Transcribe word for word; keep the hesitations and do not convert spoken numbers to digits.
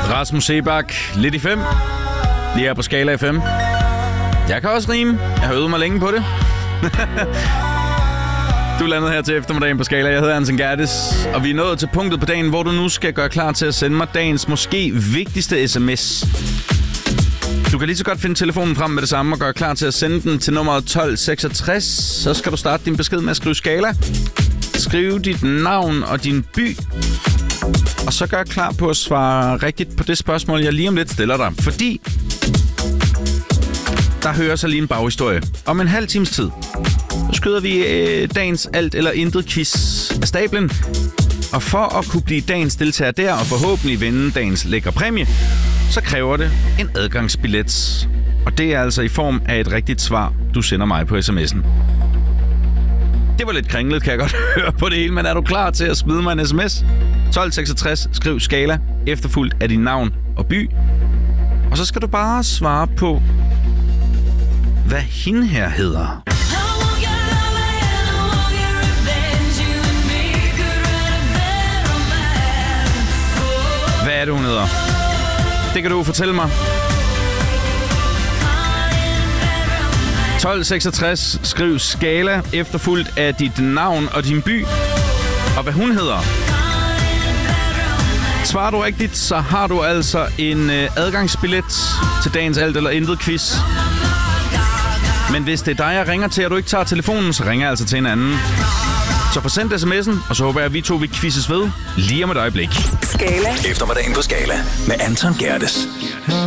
Rasmus Sebak, lidt i fem. Lige her på Skala F M. Jeg kan også rime. Jeg har øvet mig længe på det. Du er landet her til eftermiddagen på Skala. Jeg hedder Anton Gerdes, og vi er nået til punktet på dagen, hvor du nu skal gøre klar til at sende mig dagens måske vigtigste sms. Du kan lige så godt finde telefonen frem med det samme og gøre klar til at sende den til nummeret tolv seksogtres. Så skal du starte din besked med at skrive Skala. Skriv dit navn og din by. Og så gør klar på at svare rigtigt på det spørgsmål, jeg lige om lidt stiller dig. Fordi der hører sig lige en baghistorie. Om en halv times tid, så skyder vi øh, dagens alt eller intet quiz af stablen. Og for at kunne blive dagens deltager der og forhåbentlig vinde dagens lækre præmie, så kræver det en adgangsbillet. Og det er altså i form af et rigtigt svar, du sender mig på sms'en. Det var lidt kringlet, kan jeg godt høre på det hele, men er du klar til at smide mig en sms? tolv seksogtres, skriv Skala, efterfulgt af din navn og by. Og så skal du bare svare på, hvad hende her hedder. Hvad er det, hun hedder? Det kan du fortælle mig. tolv seksogtres, skriv Skala, efterfulgt af dit navn og din by, og hvad hun hedder. Svarer du rigtigt, så har du altså en øh, adgangsbillet til dagens alt eller intet quiz. Men hvis det er dig, jeg ringer til, og du ikke tager telefonen, så ringer jeg altså til en anden. Så få sendt sms'en, og så håber jeg, at vi to vil quizzes ved lige om et øjeblik. Skala. Eftermiddagen på Skala med Anton Gerdes.